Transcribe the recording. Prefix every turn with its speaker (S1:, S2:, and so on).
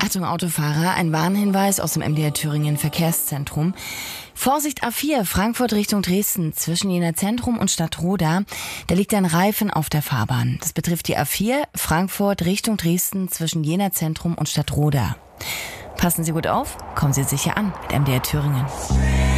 S1: Achtung Autofahrer, ein Warnhinweis aus dem MDR Thüringen Verkehrszentrum. Vorsicht A4, Frankfurt Richtung Dresden, zwischen Jena Zentrum und Stadtroda. Da liegt ein Reifen auf der Fahrbahn. Das betrifft die A4, Frankfurt Richtung Dresden, zwischen Jena Zentrum und Stadtroda. Passen Sie gut auf, kommen Sie sicher an mit MDR Thüringen.